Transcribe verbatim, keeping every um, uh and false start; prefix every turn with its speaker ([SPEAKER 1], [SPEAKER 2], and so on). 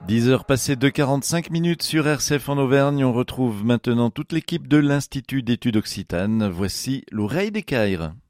[SPEAKER 1] dix heures passées de quarante-cinq minutes sur R C F en Auvergne. On retrouve maintenant toute l'équipe de l'Institut d'études occitanes. Voici l'oreille des Caires.